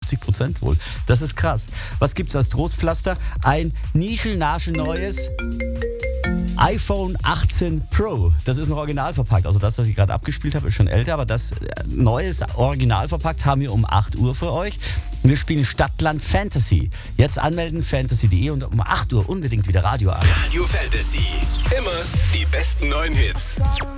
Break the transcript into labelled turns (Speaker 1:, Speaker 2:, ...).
Speaker 1: 50% wohl. Das ist krass. Was gibt's als Trostpflaster? Ein nieschelnaschelneues iPhone 18 Pro. Das ist noch original verpackt. Also das ich gerade abgespielt habe, ist schon älter, aber das neues original verpackt haben wir um 8 Uhr für euch. Wir spielen Stadtland Fantasy. Jetzt anmelden, fantasy.de, und um 8 Uhr unbedingt wieder Radio an.
Speaker 2: Radio Fantasy. Immer die besten neuen Hits.